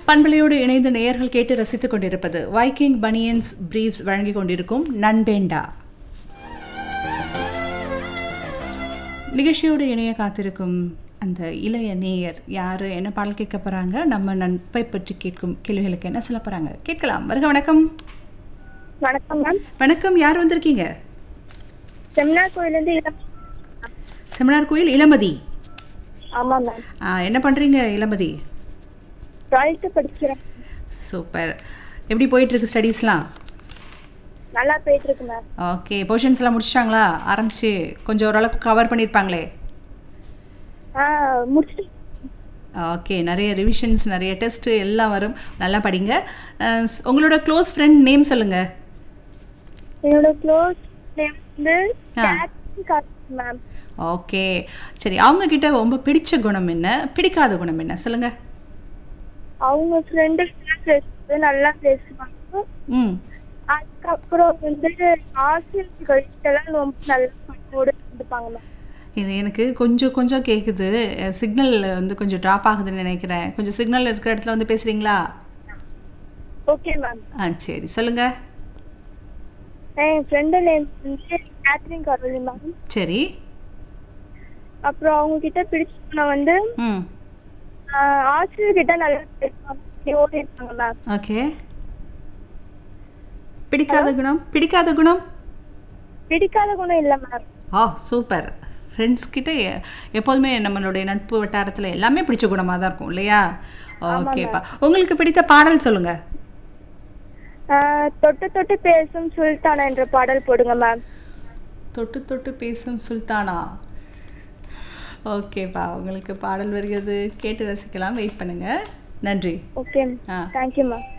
பண்பலையோடு இணைந்து நேயர்கள் கேட்டு ரசித்துக் கொண்டிருப்பது வைக்கிங் பனியன்ஸ் பிரீஃப்ஸ் வழங்கிக் கொண்டிருக்கும் நண்பேண்டா. நிகழ்ச்சியோடு இணைய காத்திருக்கும் அந்த இளைய நேயர் யாரு, என்ன பாடல் கேட்க போறாங்க, நம்ம நட்பை பற்றி கேட்கும் கேள்விகளுக்கு என்ன சொல்ல போறாங்க கேட்கலாம். வருக. வணக்கம். வணக்கம் மேம். வணக்கம். யார் வந்திருக்கீங்க? செமினார் கோயிலிருந்து செமினார் கோயில் இளமதி. ஆமா மேம். என்ன பண்றீங்க இளமதி? 12th படிக்கிறேன். சூப்பர். எப்படி போயிட்டு இருக்கு ஸ்டடீஸ்லாம்? நல்லா போயிட்டு இருக்கு மேம். ஓகே. போர்ஷன்ஸ்லாம் முடிச்சிட்டாங்களா? ஆரம்பிச்சு கொஞ்சம் ஓரளவுக்கு கவர் பண்ணியிருப்பாங்களே? முடிச்சிட்டு. ஓகே. நிறைய ரிவிஷன்ஸ், நிறைய டெஸ்ட் எல்லாம் வரும். நல்லா படிங்க. உங்களோட க்ளோஸ் ஃப்ரெண்ட் நேம் சொல்லுங்க. என்னோட க்ளோஸ் நேம் வந்து கேத்ரின் மேம். ஓகே சரி. அவங்க கிட்ட ரொம்ப பிடிச்ச குணம் என்ன, பிடிக்காத குணம் என்ன சொல்லுங்க. அவங்க ஃப்ரெண்டு பேசுறது நல்லா பேசுவாங்க. அதுக்கப்புறம் வந்து ஆசிரியர்கள்ட்டெல்லாம் ரொம்ப நல்ல பண்போடு இருந்துப்பாங்க மேம். இது எனக்கு கொஞ்சம் கொஞ்சம் கேட்குது. சிக்னல் வந்து கொஞ்சம் ட்ராப் ஆகுதுன்னு நினைக்கிறேன். கொஞ்சம் சிக்னல் இருக்கிற இடத்துல வந்து பேசுறீங்களா? Okay ma'am. சரி சொல்லுங்க. என் ஃப்ரெண்டு நேம் வந்து கேத்ரின் கரோலி மேம். சரி. அப்புறம் அவங்க கிட்ட பிடிச்ச வந்து ஆசிரியர்கிட்ட நல்லா பேசுவாங்க மேம். ஓகே. பிடிக்காத குணம்? பிடிக்காத குணம்? பிடிக்காத குணம் இல்லை மேம். சூப்பர். ஃப்ரெண்ட்ஸ் கிட்ட எப்போதுமே நம்மளுடைய நட்பு வட்டாரத்தில் எல்லாமே பிடிச்ச குணமாக தான் இருக்கும் இல்லையா? ஓகேப்பா. உங்களுக்கு பிடித்த பாடல் சொல்லுங்க. தொட்டு தொட்டு பேசும் சுல்தானா என்ற பாடல் போடுங்க மேம். தொட்டு தொட்டு பேசும் சுல்தானா. ஓகேப்பா. உங்களுக்கு பாடல் வருகிறது, கேட்டு ரசிக்கலாம். வெயிட் பண்ணுங்க. நன்றி. ஓகே. Thank you ma'am.